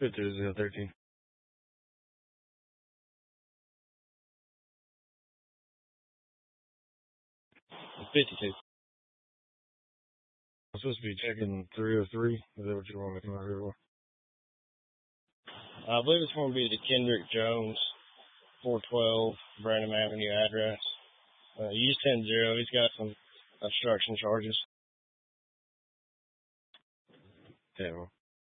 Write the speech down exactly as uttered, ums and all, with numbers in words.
fifty-two zero thirteen. fifty-two. I'm supposed to be checking three oh three. Is that what you want me to come out here for? I believe it's going to be the Kendrick Jones, four twelve Branham Avenue address. Uh, use ten zero. He's got some obstruction charges. Yeah, well.